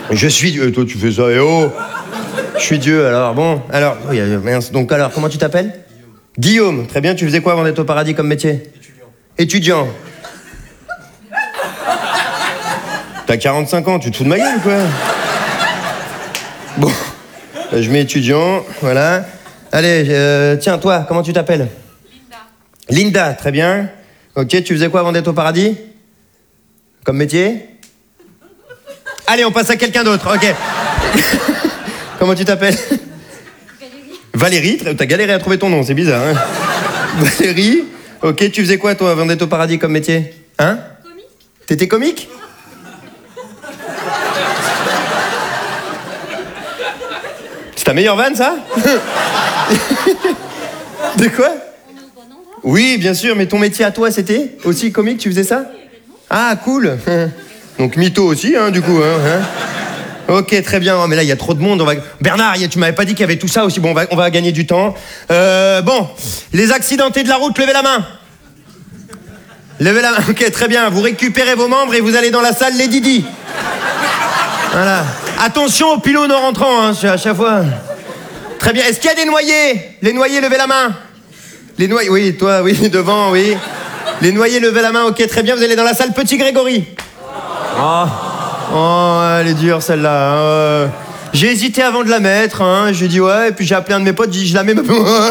Je suis Dieu. Toi, tu fais ça, et oh. Je suis Dieu, alors, bon. Alors, mince. Donc, alors, comment tu t'appelles ? Guillaume. Très bien, tu faisais quoi avant d'être au paradis comme métier ? Étudiant. T'as 45 ans, tu te fous de ma gueule, quoi. Bon, je mets étudiant, voilà. Allez, tiens, toi, comment tu t'appelles ? Linda. Linda, très bien. Ok, tu faisais quoi avant d'être au paradis ? Comme métier ? Allez, on passe à quelqu'un d'autre, ok. Comment tu t'appelles ? Valérie. Valérie, t'as galéré à trouver ton nom, c'est bizarre, hein. Valérie, ok, tu faisais quoi, toi, avant d'être au paradis comme métier ? Hein ? Comique. T'étais comique ? C'est ta meilleure vanne, ça ? De quoi ? Oui, bien sûr, mais ton métier à toi, c'était aussi comique, tu faisais ça ? Ah, cool. Donc mytho aussi, hein, du coup. Hein. Ok, très bien. Oh, mais là, il y a trop de monde. Bernard, tu m'avais pas dit qu'il y avait tout ça aussi. Bon, on va gagner du temps. Bon, les accidentés de la route, levez la main. Levez la main. Ok, très bien. Vous récupérez vos membres et vous allez dans la salle les Didi. Voilà. Attention aux pylônes en rentrant, hein, à chaque fois. Très bien. Est-ce qu'il y a des noyés ? Les noyés, levez la main. Les noyés, oui, toi, oui, devant, oui. Les noyés, levez la main. Ok, très bien. Vous allez dans la salle Petit Grégory. Oh, elle est dure celle-là. J'ai hésité avant de la mettre, hein. J'ai dit ouais, et puis j'ai appelé un de mes potes, j'ai dit je la mets.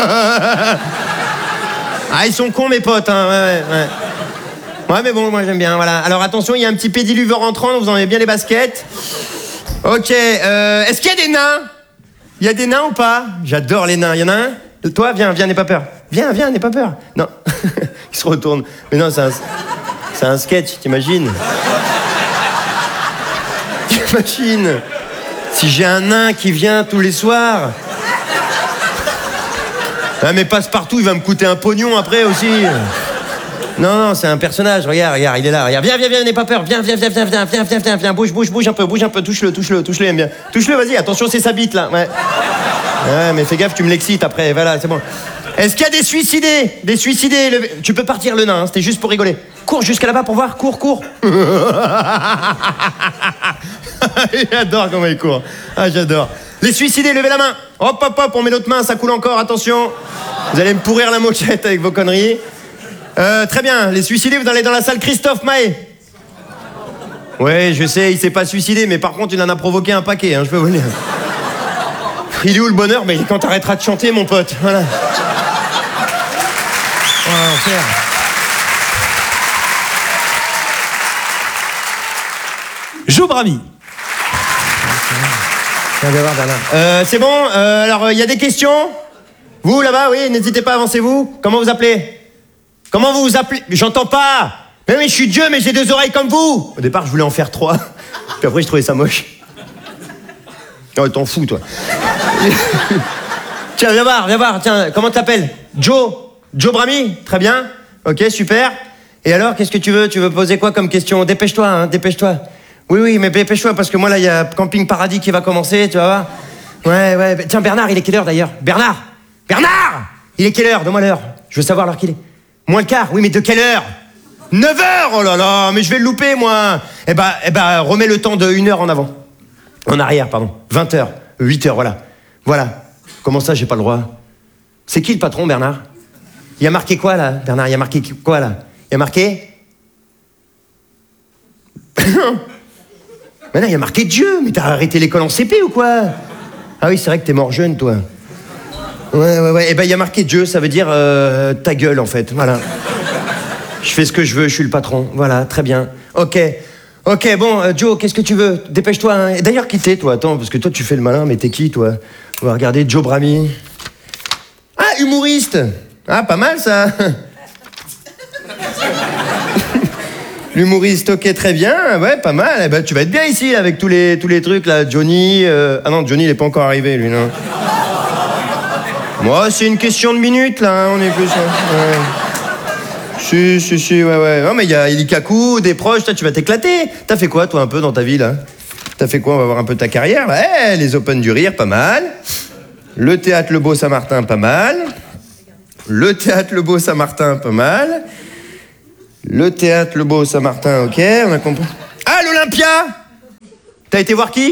Ah, ils sont cons mes potes, hein. Ouais. Ouais, mais bon, moi j'aime bien, voilà. Alors attention, il y a un petit pédiluve rentrant, vous en avez bien les baskets. Ok, est-ce qu'il y a des nains ? Il y a des nains ou pas ? J'adore les nains, il y en a un ? Toi, viens, n'aie pas peur. Viens, n'aie pas peur. Non, il se retourne. Mais non, c'est un sketch, t'imagines ? T'imagines ? Si j'ai un nain qui vient tous les soirs. Ah, mais Passe-Partout, il va me coûter un pognon après aussi. Non, c'est un personnage, regarde, il est là, regarde. Viens, n'aie pas peur, viens, bouge un peu, touche-le, aime bien. Touche-le, vas-y, attention, c'est sa bite, là, ouais. Ouais, mais fais gaffe, tu me l'excites après, voilà, c'est bon. Est-ce qu'il y a des suicidés ? Tu peux partir, le nain, hein, c'était juste pour rigoler. Cours jusqu'à là-bas pour voir, cours. J'adore comment il court. Ah, j'adore. Les suicidés, levez la main. Hop, on met l'autre main, ça coule encore, attention. Vous allez me pourrir la moquette avec vos conneries. Très bien, les suicidés, vous allez dans la salle Christophe Maé. Ouais, je sais, il s'est pas suicidé, mais par contre, il en a provoqué un paquet, hein, je peux vous le dire. Il est où le bonheur ? Mais quand t'arrêteras de chanter, mon pote, voilà. Oh, enfer. Jo Brami. C'est bon, alors il y a des questions ? Vous là-bas, oui, n'hésitez pas, avancez-vous. Comment vous appelez ? Comment vous vous appelez ? J'entends pas. Mais je suis Dieu, mais j'ai 2 oreilles comme vous. Au départ, je voulais en faire 3. Puis après, je trouvais ça moche. Oh, t'en fous, toi. Tiens, viens voir. Tiens, comment t'appelles ? Joe Brami ? Très bien. Ok, super. Et alors, qu'est-ce que tu veux ? Tu veux poser quoi comme question ? Dépêche-toi, hein, dépêche-toi. Oui, mais dépêche-toi, parce que moi, là, il y a Camping Paradis qui va commencer, tu vas voir. Ouais. Tiens, Bernard, il est quelle heure, d'ailleurs ? Bernard ! Il est quelle heure ? Donne-moi l'heure. Je veux savoir l'heure qu'il est. Moins le quart ? Oui, mais de quelle heure ? 9h ! Oh là là, mais je vais le louper, moi. Eh ben, remets le temps de 1 heure en avant. En arrière, pardon. 20h, 8h, voilà. Comment ça, j'ai pas le droit ? C'est qui le patron, Bernard ? Il y a marqué quoi, là, Bernard ? Il y a marqué quoi, là ? Il y a marqué... Mais là, il y a marqué Dieu. Mais t'as arrêté l'école en CP ou quoi ? Ah oui, c'est vrai que t'es mort jeune, toi. Ouais. Eh ben, il y a marqué Dieu, ça veut dire ta gueule, en fait. Voilà. Je fais ce que je veux, je suis le patron. Voilà, très bien. Ok, bon, Joe, qu'est-ce que tu veux ? Dépêche-toi. Hein. Et d'ailleurs, qui t'es, toi ? Attends, parce que toi, tu fais le malin, mais t'es qui, toi ? On va regarder Joe Brami. Ah, humoriste ! Ah, pas mal, ça. L'humoriste, ok, très bien, ouais, pas mal. Eh ben, tu vas être bien ici, là, avec tous les trucs, là. Johnny... Ah non, Johnny, il est pas encore arrivé, lui, non. Moi, c'est une question de minutes, là, hein, on est plus... Ouais. Si, ouais. Non, mais il y a Ilikaku, des proches, toi, tu vas t'éclater. T'as fait quoi, toi, un peu, dans ta vie, là ? T'as fait quoi ? On va voir un peu ta carrière, là. Les Open du Rire, pas mal. Le Théâtre Le Beau-Saint-Martin, pas mal. Le Théâtre Le Beau-Saint-Martin, pas mal. Le Théâtre Le Beau-Saint-Martin, ok, on a compris. Ah, l'Olympia ! T'as été voir qui ?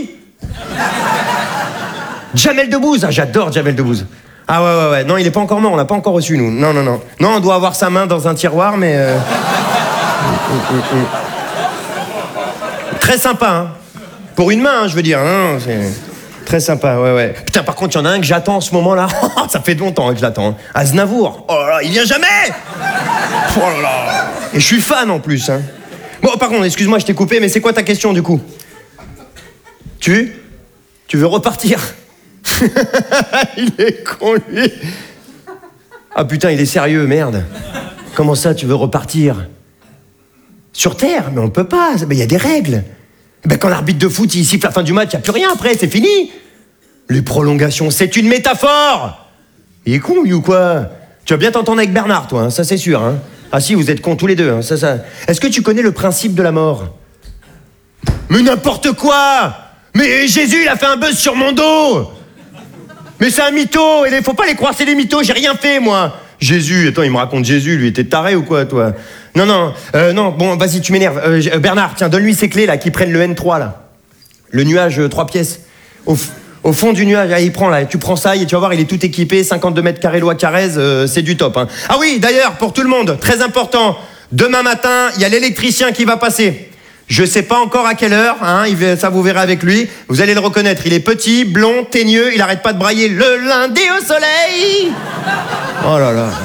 Jamel Debbouze, ah, j'adore Jamel Debbouze. Ah ouais. Non, il est pas encore mort, on l'a pas encore reçu, nous. Non. Non, on doit avoir sa main dans un tiroir, mais... Très sympa, hein. Pour une main, hein, je veux dire. Hein, c'est très sympa, ouais. Putain, par contre, il y en a un que j'attends en ce moment-là. Ça fait longtemps que je l'attends. Aznavour. Oh là là, il vient jamais. Oh là là. Et je suis fan en plus, hein. Bon, par contre, excuse-moi, je t'ai coupé, mais c'est quoi ta question, du coup? Tu veux repartir? Il est con, lui. Ah putain, il est sérieux, merde. Comment ça, tu veux repartir? Sur Terre? Mais on peut pas, il y a des règles. Ben, quand l'arbitre de foot, il siffle la fin du match, il n'y a plus rien après, c'est fini. Les prolongations, c'est une métaphore. Il est con, lui, ou quoi? Tu vas bien t'entendre avec Bernard, toi, hein, ça c'est sûr. Hein. Ah si, vous êtes cons tous les deux. Hein, ça. Est-ce que tu connais le principe de la mort? Mais n'importe quoi! Mais Jésus, il a fait un buzz sur mon dos! Mais c'est un mytho! Il faut pas les croire, c'est des mythos, j'ai rien fait, moi! Jésus, attends, il me raconte Jésus, lui, t'es taré ou quoi, toi? Non, bon, vas-y, tu m'énerves. Bernard, tiens, donne-lui ces clés, là, qui prennent le N3, là. Le nuage 3 pièces. Au fond du nuage, il prend, là, tu prends ça, et tu vas voir, il est tout équipé, 52 mètres carrés, loi Carrez, c'est du top, hein. Ah oui, d'ailleurs, pour tout le monde, très important, demain matin, il y a l'électricien qui va passer. Je sais pas encore à quelle heure, hein, ça vous verrez avec lui. Vous allez le reconnaître, il est petit, blond, teigneux, il arrête pas de brailler le lundi au soleil. Oh là là.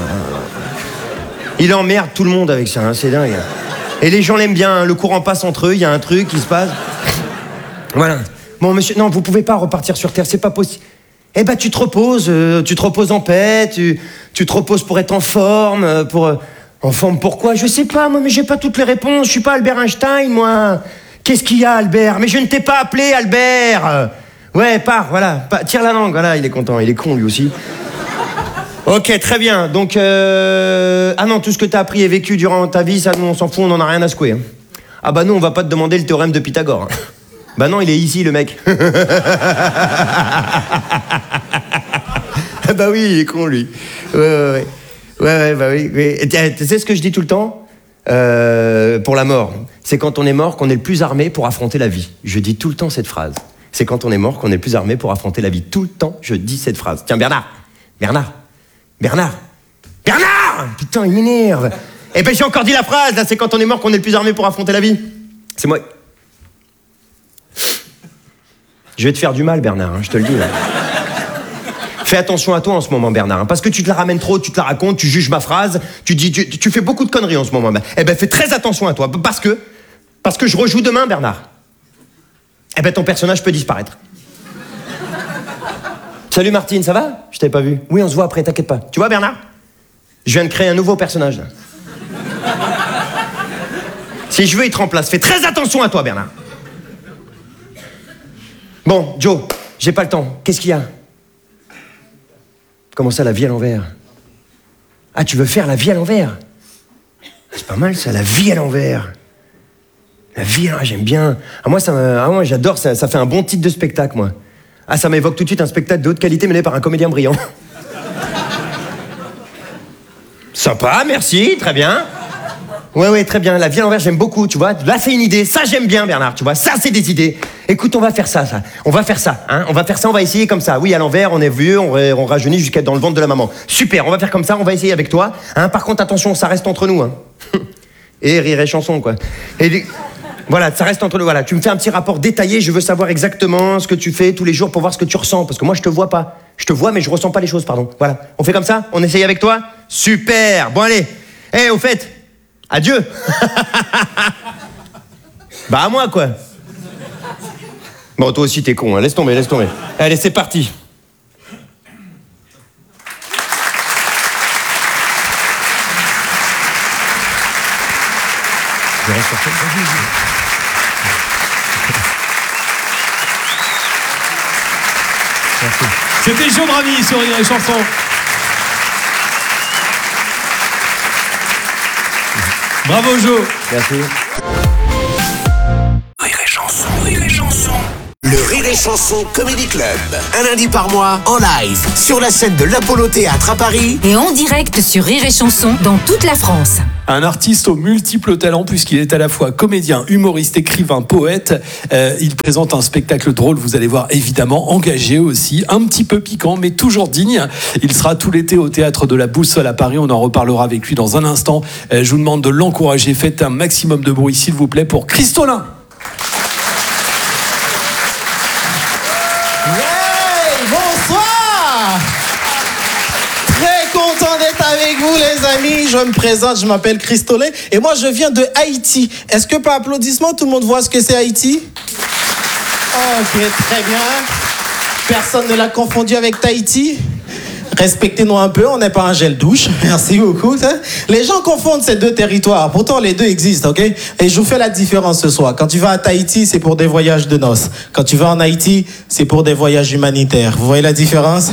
Il emmerde tout le monde avec ça, hein, c'est dingue. Et les gens l'aiment bien, hein, le courant passe entre eux, il y a un truc qui se passe. Voilà. Bon, monsieur, non, vous pouvez pas repartir sur Terre, c'est pas possible. Eh ben, tu te reposes en paix, tu te reposes pour être en forme, En forme pourquoi? Je sais pas, moi, mais j'ai pas toutes les réponses. Je suis pas Albert Einstein, moi. Qu'est-ce qu'il y a, Albert? Mais je ne t'ai pas appelé, Albert. Ouais, pars, voilà. Tire la langue, voilà, il est content. Il est con, lui aussi. Ok, très bien. Donc, ah non, tout ce que t'as appris et vécu durant ta vie, ça, nous, on s'en fout, on en a rien à secouer. Hein. Ah bah nous, on va pas te demander le théorème de Pythagore. Hein. Bah non, il est ici, le mec. Ah bah oui, il est con, lui. Ouais. Ouais, bah oui. Et tu sais ce que je dis tout le temps pour la mort? C'est quand on est mort qu'on est le plus armé pour affronter la vie. Je dis tout le temps cette phrase. C'est quand on est mort qu'on est le plus armé pour affronter la vie. Tout le temps, je dis cette phrase. Tiens, Bernard! Putain, il m'énerve. Eh ben, j'ai encore dit la phrase, là, c'est quand on est mort qu'on est le plus armé pour affronter la vie. C'est moi. Je vais te faire du mal, Bernard, hein, je te le dis, là. Fais attention à toi en ce moment, Bernard, hein, parce que tu te la ramènes trop, tu te la racontes, tu juges ma phrase, tu fais beaucoup de conneries en ce moment. Eh ben, fais très attention à toi, parce que je rejoue demain, Bernard. Eh ben, ton personnage peut disparaître. Salut Martine, ça va? Je t'avais pas vu. Oui, on se voit après, t'inquiète pas. Tu vois, Bernard? Je viens de créer un nouveau personnage, là. Si je veux, il te remplace. Fais très attention à toi, Bernard. Bon, Joe, j'ai pas le temps. Qu'est-ce qu'il y a? Comment ça, la vie à l'envers? Ah, tu veux faire la vie à l'envers? C'est pas mal, ça, la vie à l'envers. La vie, ah, j'aime bien. Ah, moi, moi j'adore, ça fait un bon titre de spectacle, moi. Ah, ça m'évoque tout de suite un spectacle de haute qualité mené par un comédien brillant. Sympa, merci, très bien. Ouais, très bien. La vie à l'envers, j'aime beaucoup, tu vois. Là, c'est une idée. Ça, j'aime bien, Bernard, tu vois. Ça, c'est des idées. Écoute, on va faire ça. On va faire ça, hein. On va essayer comme ça. Oui, à l'envers, on est vieux, on rajeunit jusqu'à être dans le ventre de la maman. Super, on va faire comme ça, on va essayer avec toi. Hein. Par contre, attention, ça reste entre nous, hein. Et rire et chanson, quoi. Voilà, ça reste entre nous. Voilà, tu me fais un petit rapport détaillé. Je veux savoir exactement ce que tu fais tous les jours pour voir ce que tu ressens. Parce que moi, je te vois pas. Je te vois, mais je ressens pas les choses, pardon. Voilà. On fait comme ça? On essaye avec toi? Super. Bon, allez. Au fait, adieu. Bah, à moi, quoi. Bon, toi aussi, t'es con, hein. Laisse tomber. Allez, c'est parti. C'était Joe Brami sur Rire et Chanson. Bravo Joe. Merci. Rire et Chanson. Le Rire et Chanson Comedy Club. Un lundi par mois, en live, sur la scène de l'Apollo Théâtre à Paris. Et en direct sur Rire et Chanson dans toute la France. Un artiste aux multiples talents puisqu'il est à la fois comédien, humoriste, écrivain, poète. Il présente un spectacle drôle, vous allez voir, évidemment, engagé aussi, un petit peu piquant, mais toujours digne. Il sera tout l'été au Théâtre de la Boussole à Paris. On en reparlera avec lui dans un instant. Je vous demande de l'encourager. Faites un maximum de bruit, s'il vous plaît, pour Cristolin. Hey, bonsoir! Très content d'être avec vous, les amis. Je me présente, je m'appelle Cristolin et moi je viens de Haïti. Est-ce que par applaudissement, tout le monde voit ce que c'est Haïti? Ok, très bien. Personne ne l'a confondu avec Tahiti? Respectez-nous un peu, on n'est pas un gel douche. Merci beaucoup. Les gens confondent ces deux territoires. Pourtant, les deux existent, ok? Et je vous fais la différence ce soir. Quand tu vas à Tahiti, c'est pour des voyages de noces. Quand tu vas en Haïti, c'est pour des voyages humanitaires. Vous voyez la différence?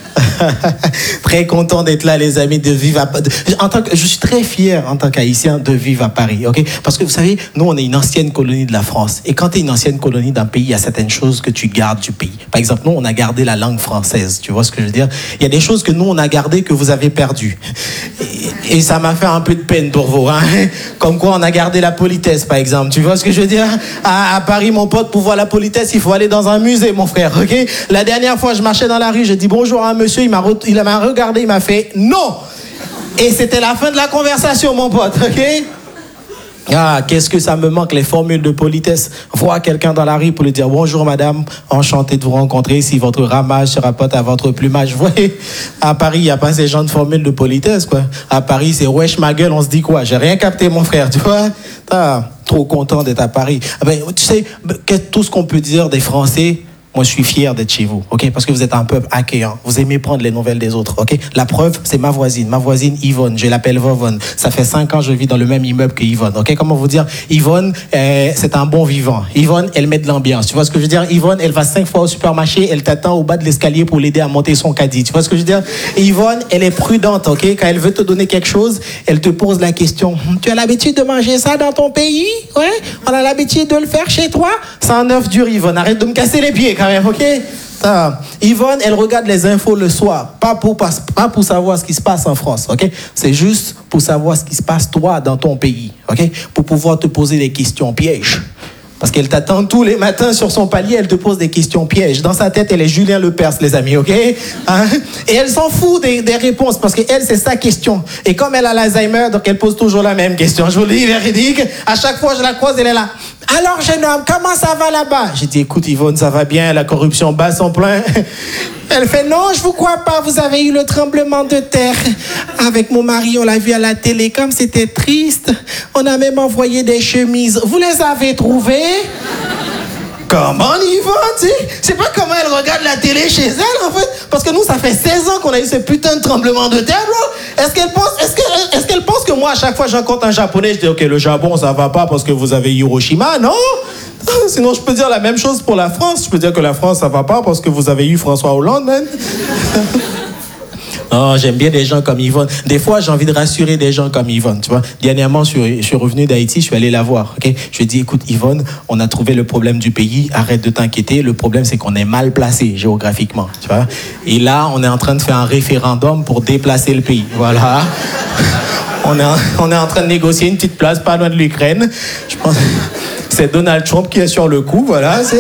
Très content d'être là, les amis, de vivre à Paris. Je suis très fier en tant qu'Haïtien de vivre à Paris, ok? Parce que vous savez, nous, on est une ancienne colonie de la France. Et quand tu es une ancienne colonie d'un pays, il y a certaines choses que tu gardes du pays. Par exemple, nous, on a gardé la langue française. Tu vois ce que je veux dire? Il y a des choses que nous, on a gardées que vous avez perdues. Et ça m'a fait un peu de peine pour vous, hein? Comme quoi, on a gardé la politesse, par exemple. Tu vois ce que je veux dire? À Paris, mon pote, pour voir la politesse, il faut aller dans un musée, mon frère, ok? La dernière fois, je marchais dans la rue, j'ai dit bonjour à un monsieur, il m'a regardé, il m'a fait non. Et c'était la fin de la conversation, mon pote, ok? Ah, qu'est-ce que ça me manque, les formules de politesse. Voir quelqu'un dans la rue pour lui dire bonjour madame, enchanté de vous rencontrer, si votre ramage se rapporte à votre plumage. Vous voyez, à Paris, il n'y a pas ces gens de formules de politesse, quoi. À Paris, c'est wesh ma gueule, on se dit quoi? J'ai rien capté, mon frère, tu vois? Trop content d'être à Paris. Ah ben, tu sais, tout ce qu'on peut dire des Français, moi, je suis fier d'être chez vous, ok? Parce que vous êtes un peuple accueillant. Vous aimez prendre les nouvelles des autres, ok? La preuve, c'est ma voisine. Ma voisine Yvonne, je l'appelle Vovonne. Ça fait 5 ans que je vis dans le même immeuble que Yvonne, ok? Comment vous dire? Yvonne, c'est un bon vivant. Yvonne, elle met de l'ambiance. Tu vois ce que je veux dire? Yvonne, elle va 5 fois au supermarché, elle t'attend au bas de l'escalier pour l'aider à monter son caddie. Tu vois ce que je veux dire? Yvonne, elle est prudente, ok? Quand elle veut te donner quelque chose, elle te pose la question. Tu as l'habitude de manger ça dans ton pays? Ouais? On a l'habitude de le faire chez toi? C'est un œuf dur, Yvonne. Arrête de me casser les pieds quand même, ok? Yvonne, elle regarde les infos le soir, pas pour savoir ce qui se passe en France, ok? C'est juste pour savoir ce qui se passe toi dans ton pays, ok? Pour pouvoir te poser des questions pièges. Parce qu'elle t'attend tous les matins sur son palier, elle te pose des questions pièges. Dans sa tête, elle est Julien Lepers, les amis, ok? Hein? Et elle s'en fout des réponses, parce qu'elle, c'est sa question. Et comme elle a l'Alzheimer, donc elle pose toujours la même question. Je vous le dis, véridique. À chaque fois, je la croise, elle est là. Alors, jeune homme, comment ça va là-bas? J'ai dit, écoute, Yvonne, ça va bien, la corruption bat son plein. Elle fait, non, je vous crois pas, vous avez eu le tremblement de terre. Avec mon mari, on l'a vu à la télé, comme c'était triste. On a même envoyé des chemises. Vous les avez trouvées? Comment, Yvonne, tu sais? Je sais pas comment elle regarde la télé chez elle, en fait. Parce que nous, ça fait 16 ans qu'on a eu ce putain de tremblement de terre, bro. Est-ce qu'elle pense que moi, à chaque fois, je rencontre un Japonais, je dis, ok, le Japon, ça va pas parce que vous avez Hiroshima, non? Sinon, je peux dire la même chose pour la France. Je peux dire que la France, ça va pas parce que vous avez eu François Hollande, man. Oh, j'aime bien des gens comme Yvonne. Des fois, j'ai envie de rassurer des gens comme Yvonne, tu vois. Dernièrement, je suis revenu d'Haïti, je suis allé la voir, ok? Je lui ai dit, écoute, Yvonne, on a trouvé le problème du pays, arrête de t'inquiéter. Le problème, c'est qu'on est mal placé géographiquement, tu vois. Et là, on est en train de faire un référendum pour déplacer le pays, voilà. On est en train de négocier une petite place pas loin de l'Ukraine. Je pense que c'est Donald Trump qui est sur le coup, voilà, c'est...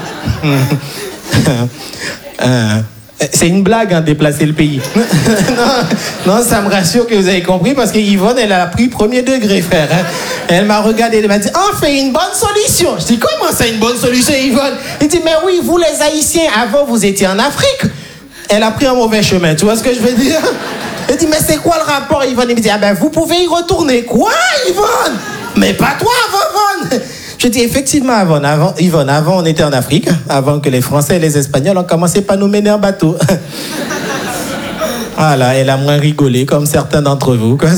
C'est une blague, hein, déplacer le pays. non, ça me rassure que vous avez compris, parce que Yvonne, elle a pris premier degré, frère. Hein. Elle m'a regardé, elle m'a dit, on fait une bonne solution. Je dis, comment ça, une bonne solution, Yvonne? Il dit, mais oui, vous les Haïtiens, avant, vous étiez en Afrique. Elle a pris un mauvais chemin, tu vois ce que je veux dire? Elle dit, mais c'est quoi le rapport, Yvonne? Il me dit, ah ben, vous pouvez y retourner. Quoi, Yvonne? Mais pas toi, Yvonne. Je dis effectivement, Yvonne, avant on était en Afrique, avant que les Français et les Espagnols ont commencé par nous mener en bateau. Voilà, elle a moins rigolé, comme certains d'entre vous. Quoi.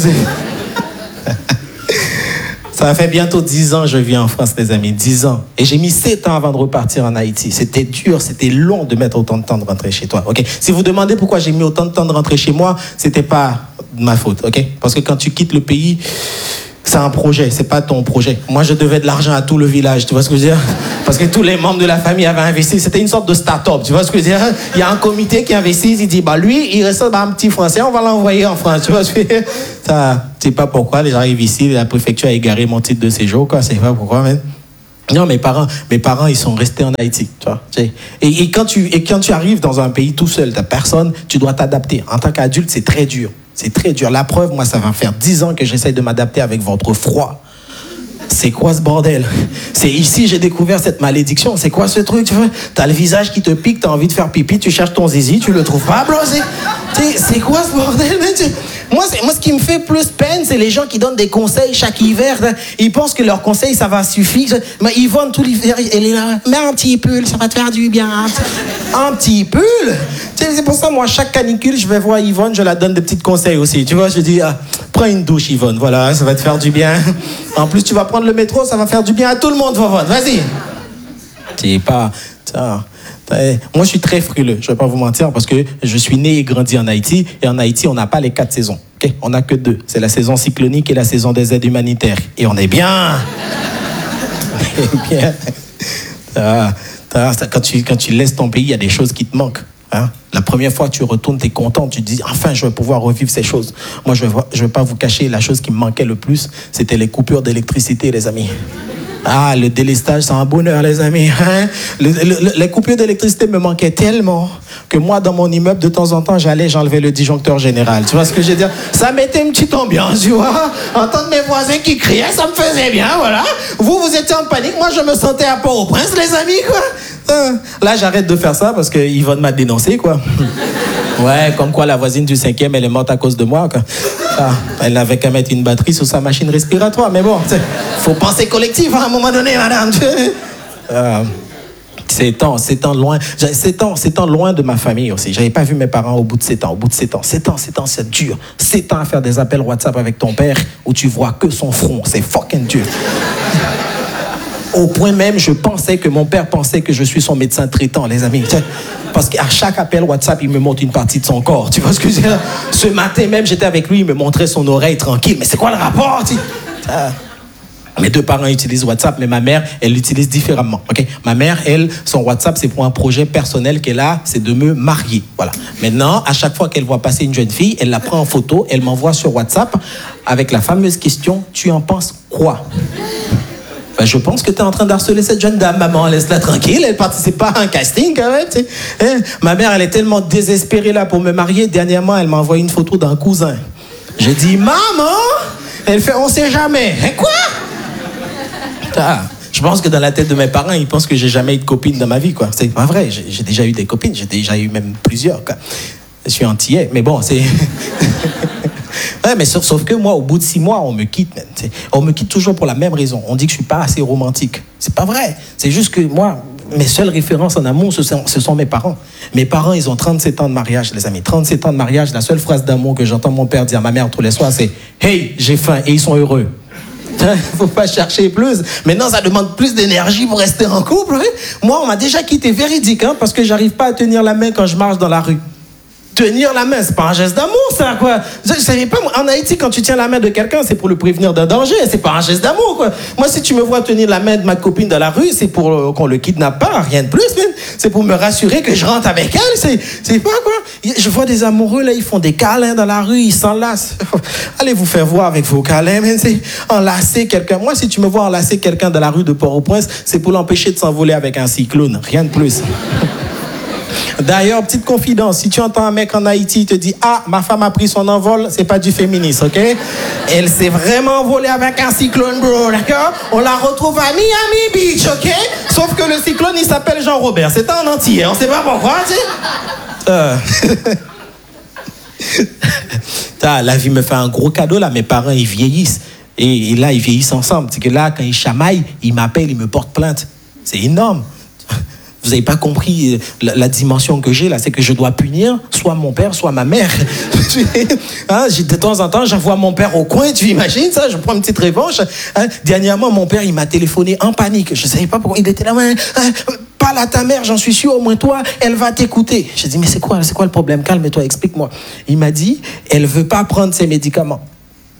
Ça fait bientôt 10 ans que je vis en France, les amis, 10 ans. Et j'ai mis 7 ans avant de repartir en Haïti. C'était dur, c'était long de mettre autant de temps de rentrer chez toi. Okay? Si vous demandez pourquoi j'ai mis autant de temps de rentrer chez moi, c'était pas de ma faute. Okay? Parce que quand tu quittes le pays... C'est un projet, c'est pas ton projet. Moi, je devais de l'argent à tout le village, tu vois ce que je veux dire? Parce que tous les membres de la famille avaient investi. C'était une sorte de start-up, tu vois ce que je veux dire? Il y a un comité qui investit, il dit, bah lui, il reste un petit Français, on va l'envoyer en France, tu vois ce que je veux dire? Ça, je sais pas pourquoi, les gens arrivent ici, la préfecture a égaré mon titre de séjour, quoi, c'est pas pourquoi, même. Non, mes parents, ils sont restés en Haïti, tu vois. Et quand tu arrives dans un pays tout seul, t'as personne, tu dois t'adapter. En tant qu'adulte, c'est très dur. C'est très dur. La preuve, moi, ça va faire 10 ans que j'essaye de m'adapter avec votre froid. C'est quoi ce bordel? C'est ici j'ai découvert cette malédiction. C'est quoi ce truc, tu vois? T'as le visage qui te pique, t'as envie de faire pipi, tu cherches ton zizi, tu le trouves pas, bro. C'est quoi ce bordel? Moi, ce qui me fait plus peine, c'est les gens qui donnent des conseils chaque hiver. Ils pensent que leurs conseils, ça va suffire. Mais Yvonne, tout l'hiver, elle est là. Mets un petit pull, ça va te faire du bien. Un petit pull? C'est pour ça, moi, chaque canicule, je vais voir Yvonne, je la donne des petits conseils aussi. Tu vois, je dis, prends une douche, Yvonne. Voilà, ça va te faire du bien. En plus, tu vas prendre le métro, ça va faire du bien à tout le monde, Yvonne. Vas-y. C'est pas... Moi, je suis très frileux, je vais pas vous mentir, parce que je suis né et grandi en Haïti, et en Haïti, on n'a pas les 4 saisons. Okay? On n'a que 2. C'est la saison cyclonique et la saison des aides humanitaires. Et on est bien. On est bien. Quand tu laisses ton pays, il y a des choses qui te manquent. Hein? La première fois que tu retournes, tu es content, tu te dis enfin je vais pouvoir revivre ces choses. Moi je vais pas vous cacher, la chose qui me manquait le plus, c'était les coupures d'électricité, les amis. Ah, le délestage, c'est un bonheur, les amis. Hein? Les coupures d'électricité me manquaient tellement que moi, dans mon immeuble, de temps en temps, j'enlevais le disjoncteur général. Tu vois ce que je veux dire? Ça mettait une petite ambiance, tu vois. Entendre mes voisins qui criaient, ça me faisait bien, voilà. Vous étiez en panique, moi, je me sentais à Port-au-Prince, les amis, quoi. Là, j'arrête de faire ça parce que Yvonne m'a dénoncé, quoi. Ouais, comme quoi la voisine du 5e, elle est morte à cause de moi, quoi. Elle n'avait qu'à mettre une batterie sur sa machine respiratoire, mais bon, faut penser collectif hein, à un moment donné, madame. C'est tant loin de ma famille aussi. J'avais pas vu mes parents au bout de 7 ans. 7 ans, c'est dur. 7 ans à faire des appels WhatsApp avec ton père où tu vois que son front. C'est fucking dur. Au point même, je pensais que mon père pensait que je suis son médecin traitant, les amis. Parce qu'à chaque appel WhatsApp, il me montre une partie de son corps. Tu vois ce que je veux dire? Ce matin même, j'étais avec lui, il me montrait son oreille tranquille. Mais c'est quoi le rapport? Mes 2 parents utilisent WhatsApp, mais ma mère, elle l'utilise différemment. Okay? Ma mère, elle, son WhatsApp, c'est pour un projet personnel qu'elle a, c'est de me marier. Voilà. Maintenant, à chaque fois qu'elle voit passer une jeune fille, elle la prend en photo, elle m'envoie sur WhatsApp avec la fameuse question « Tu en penses quoi ?» Ben, je pense que tu es en train d'harceler cette jeune dame, maman, laisse-la tranquille, elle participe pas à un casting quand même. Tu sais. Hein? Ma mère, elle est tellement désespérée là pour me marier, dernièrement, elle m'a envoyé une photo d'un cousin. J'ai dit, maman, elle fait, on sait jamais. Hein, quoi? Je pense que dans la tête de mes parents, ils pensent que j'ai jamais eu de copine dans ma vie, quoi. C'est pas vrai, j'ai déjà eu des copines, j'ai déjà eu même plusieurs, quoi. Je suis antillais, mais bon, c'est... Ouais, mais sauf que moi, au bout de 6 mois, on me quitte. On me quitte toujours pour la même raison. On dit que je suis pas assez romantique. C'est pas vrai. C'est juste que moi, mes seules références en amour, ce sont mes parents. Mes parents, ils ont 37 ans de mariage, les amis. 37 ans de mariage. La seule phrase d'amour que j'entends mon père dire à ma mère tous les soirs, c'est « Hey, j'ai faim » et ils sont heureux. Faut pas chercher plus. Maintenant, ça demande plus d'énergie pour rester en couple. Hein? Moi, on m'a déjà quitté véridique, hein, parce que j'arrive pas à tenir la main quand je marche dans la rue. Tenir la main, c'est pas un geste d'amour, ça, quoi. Je savais pas, en Haïti, quand tu tiens la main de quelqu'un, c'est pour le prévenir d'un danger, c'est pas un geste d'amour, quoi. Moi, si tu me vois tenir la main de ma copine dans la rue, c'est pour qu'on le kidnappe pas, rien de plus, même. C'est pour me rassurer que je rentre avec elle, c'est pas, quoi. Je vois des amoureux, là, ils font des câlins dans la rue, ils s'enlacent. Allez vous faire voir avec vos câlins, même, c'est enlacer quelqu'un. Moi, si tu me vois enlacer quelqu'un dans la rue de Port-au-Prince, c'est pour l'empêcher de s'envoler avec un cyclone, rien de plus. D'ailleurs, petite confidence, si tu entends un mec en Haïti te dit « Ah, ma femme a pris son envol », c'est pas du féminisme, ok? Elle s'est vraiment envolée avec un cyclone, bro, d'accord? On la retrouve à Miami Beach, ok? Sauf que le cyclone, il s'appelle Jean-Robert. C'est un entier, on sait pas pourquoi, tu sais? La vie me fait un gros cadeau, là. Mes parents, ils vieillissent. Et là, ils vieillissent ensemble. C'est que là, quand ils chamaillent, ils m'appellent, ils me portent plainte. C'est énorme. Vous n'avez pas compris la dimension que j'ai là, c'est que je dois punir soit mon père, soit ma mère. Hein, de temps en temps, j'envoie mon père au coin, tu imagines ça? Je prends une petite revanche. Hein, dernièrement, mon père, il m'a téléphoné en panique. Je ne savais pas pourquoi. Il était là, parle à ta mère, j'en suis sûr, au moins toi, elle va t'écouter. J'ai dit, mais c'est quoi le problème? Calme-toi, explique-moi. Il m'a dit, elle ne veut pas prendre ses médicaments.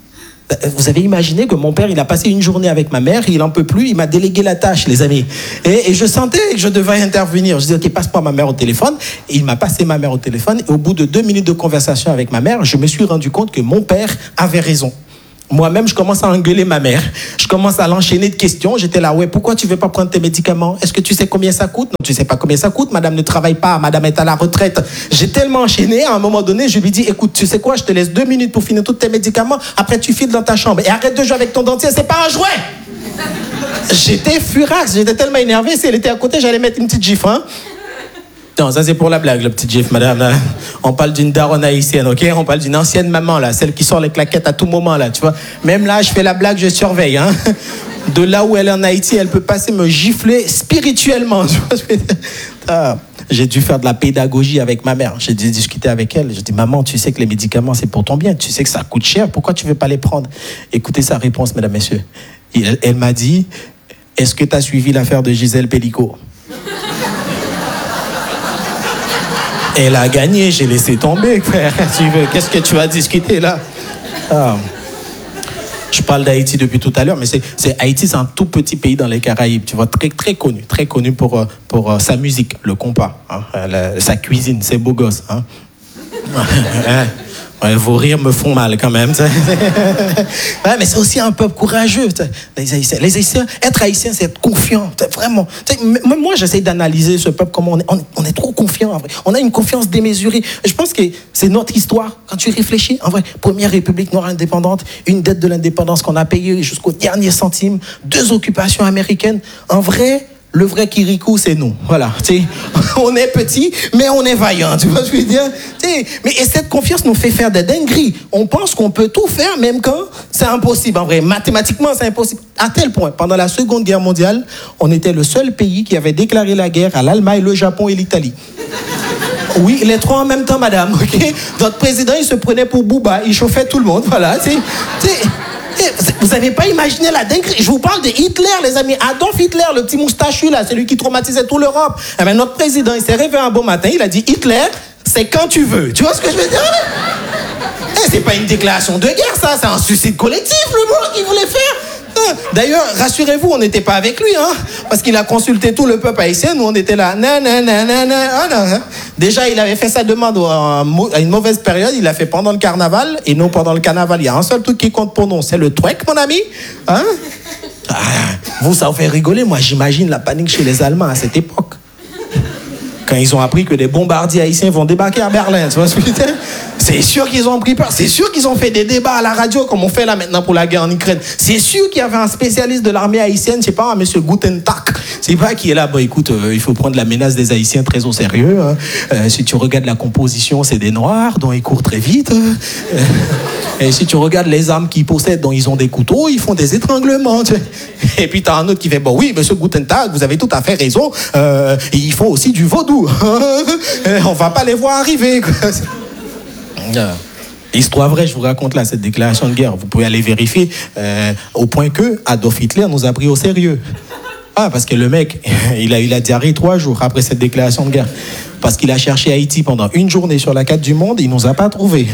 Vous avez imaginé que mon père, il a passé une journée avec ma mère, il en peut plus, il m'a délégué la tâche, les amis. Et je sentais que je devais intervenir. Je dis, ok, passe-moi ma mère au téléphone. Et il m'a passé ma mère au téléphone. Et au bout de 2 minutes de conversation avec ma mère, je me suis rendu compte que mon père avait raison. Moi-même, je commence à engueuler ma mère. Je commence à l'enchaîner de questions. J'étais là, ouais, pourquoi tu veux pas prendre tes médicaments? Est-ce que tu sais combien ça coûte? Non, tu sais pas combien ça coûte. Madame ne travaille pas. Madame est à la retraite. J'ai tellement enchaîné. À un moment donné, je lui dis, écoute, tu sais quoi? Je te laisse 2 minutes pour finir tous tes médicaments. Après, tu files dans ta chambre. Et arrête de jouer avec ton dentier. C'est pas un jouet! J'étais furax. J'étais tellement énervé. Si elle était à côté, j'allais mettre une petite gifle, hein. Non, ça c'est pour la blague, le petit gif, madame. Là. On parle d'une daronne haïtienne, ok? On parle d'une ancienne maman, là, celle qui sort les claquettes à tout moment, là, tu vois. Même là, je fais la blague, je surveille, hein. De là où elle est en Haïti, elle peut passer me gifler spirituellement. Tu vois, j'ai dû faire de la pédagogie avec ma mère. J'ai dû discuter avec elle. J'ai dit, maman, tu sais que les médicaments, c'est pour ton bien. Tu sais que ça coûte cher. Pourquoi tu ne veux pas les prendre? Écoutez sa réponse, mesdames, messieurs. Elle m'a dit, est-ce que tu as suivi l'affaire de Gisèle Pellico? Elle a gagné, j'ai laissé tomber, frère. Qu'est-ce que tu vas discuter là? Je parle d'Haïti depuis tout à l'heure, mais Haïti, c'est un tout petit pays dans les Caraïbes, tu vois, très connu pour sa musique, le compas, hein, sa cuisine, ses beaux gosses. Hein. Ouais, vos rires me font mal quand même. Ouais, mais c'est aussi un peuple courageux. Les Haïtiens, être haïtien, c'est être confiant. Vraiment. Même moi, j'essaie d'analyser ce peuple, comment on est trop confiant. En vrai. On a une confiance démesurée. Je pense que c'est notre histoire. Quand tu réfléchis, en vrai, première république noire indépendante, une dette de l'indépendance qu'on a payée jusqu'au dernier centime, 2 occupations américaines. En vrai, le vrai Kirikou, c'est nous. Voilà. T'sais, on est petit, mais on est vaillant. Tu vois ce que je veux dire? Mais cette confiance nous fait faire des dingueries. On pense qu'on peut tout faire, même quand c'est impossible. En vrai, mathématiquement, c'est impossible. À tel point, pendant la Seconde Guerre mondiale, on était le seul pays qui avait déclaré la guerre à l'Allemagne, le Japon et l'Italie. Oui, les 3 en même temps, madame. Okay? Notre président, il se prenait pour Booba. Il chauffait tout le monde. Voilà. Vous n'avez pas imaginé la dinguerie. Je vous parle de Hitler, les amis. Adolf Hitler, le petit moustachu là, c'est lui qui traumatisait toute l'Europe. Eh bien, notre président, il s'est réveillé un bon matin, il a dit, Hitler, c'est quand tu veux. Tu vois ce que je veux dire? C'est pas une déclaration de guerre, ça. C'est un suicide collectif, le mot qu'il voulait faire. D'ailleurs, rassurez-vous, on n'était pas avec lui, hein, parce qu'il a consulté tout le peuple haïtien. Nous, on était là. Déjà, il avait fait sa demande à une mauvaise période. Il l'a fait pendant le carnaval. Et non, pendant le carnaval, il y a un seul truc qui compte pour nous. C'est le twerk, mon ami. Hein? Vous, ça vous fait rigoler. Moi, j'imagine la panique chez les Allemands à cette époque. Quand ils ont appris que des bombardiers haïtiens vont débarquer à Berlin, tu vois ce que je veux dire? C'est sûr qu'ils ont pris peur. C'est sûr qu'ils ont fait des débats à la radio comme on fait là maintenant pour la guerre en Ukraine. C'est sûr qu'il y avait un spécialiste de l'armée haïtienne, je sais pas, monsieur Gutentag. C'est pas qui est là, bon écoute, il faut prendre la menace des Haïtiens très au sérieux. Hein. Si tu regardes la composition, c'est des Noirs, dont ils courent très vite. Et si tu regardes les armes qu'ils possèdent, dont ils ont des couteaux, ils font des étranglements. Tu sais. Et puis t'as un autre qui fait, bon oui, monsieur Gutentag, vous avez tout à fait raison. Ils font aussi du vaudou. On va pas les voir arriver. Histoire vraie, je vous raconte là cette déclaration de guerre. Vous pouvez aller vérifier au point que Adolf Hitler nous a pris au sérieux. Parce que le mec, il a eu la diarrhée 3 jours après cette déclaration de guerre. Parce qu'il a cherché Haïti pendant une journée sur la carte du monde, il nous a pas trouvé.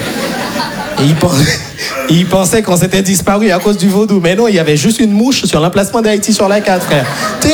Et il pensait qu'on s'était disparu à cause du vaudou. Mais non, il y avait juste une mouche sur l'emplacement d'Haïti sur la carte, frère.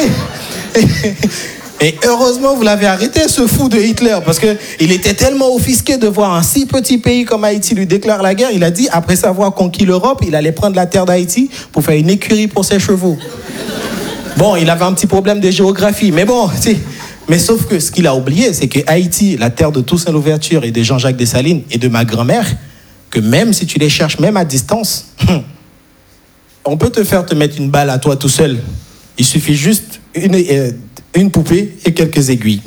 Et heureusement, vous l'avez arrêté, ce fou de Hitler, parce qu'il était tellement offusqué de voir un si petit pays comme Haïti lui déclare la guerre. Il a dit, après avoir conquis l'Europe, il allait prendre la terre d'Haïti pour faire une écurie pour ses chevaux. Bon, il avait un petit problème de géographie, mais bon, mais sauf que ce qu'il a oublié, c'est que Haïti, la terre de Toussaint Louverture et de Jean-Jacques Dessalines et de ma grand-mère, que même si tu les cherches, même à distance, on peut te faire te mettre une balle à toi tout seul. Il suffit juste une poupée et quelques aiguilles.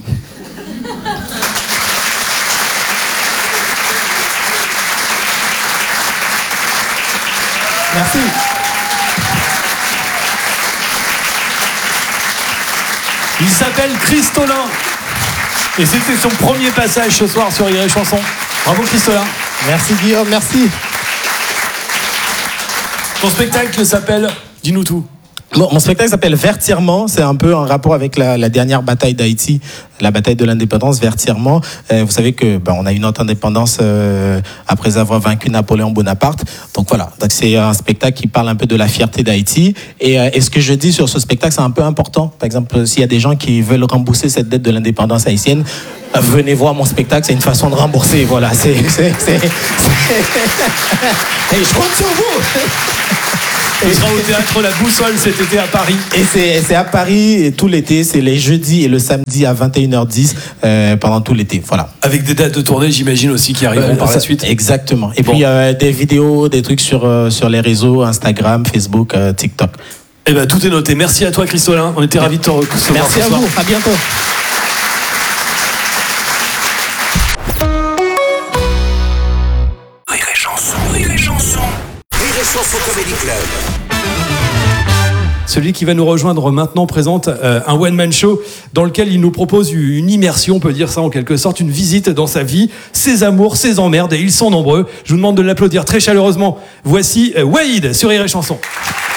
Merci. Il s'appelle Christolin. Et c'était son premier passage ce soir sur Rire et Chanson. Bravo Christolin. Merci Guillaume, merci. Ton spectacle s'appelle, dis-nous tout. Mon spectacle s'appelle Vertirement. C'est un peu en rapport avec la dernière bataille d'Haïti, la bataille de l'indépendance, Vertirement. Vous savez que on a eu notre indépendance après avoir vaincu Napoléon Bonaparte. Donc voilà. Donc c'est un spectacle qui parle un peu de la fierté d'Haïti. Et ce que je dis sur ce spectacle, c'est un peu important. Par exemple, s'il y a des gens qui veulent rembourser cette dette de l'indépendance haïtienne, venez voir mon spectacle. C'est une façon de rembourser. Voilà. Et je compte sur vous. Il sera au théâtre La Boussole cet été à Paris. Et c'est à Paris et tout l'été, c'est les jeudis et le samedi à 21h10 pendant tout l'été. Voilà. Avec des dates de tournée, j'imagine aussi, qui arriveront par la suite. Exactement. Et puis des vidéos, des trucs sur les réseaux, Instagram, Facebook, TikTok. Eh ben tout est noté. Merci à toi, Christolin. On était ravis de te recevoir. Merci à vous. À bientôt. Rire et chanson. Rire et chanson. Rire et chanson Comedy Club. Celui qui va nous rejoindre maintenant présente un one-man show dans lequel il nous propose une immersion, on peut dire ça en quelque sorte, une visite dans sa vie, ses amours, ses emmerdes, et ils sont nombreux. Je vous demande de l'applaudir très chaleureusement. Voici Wade sur Rire et Chanson.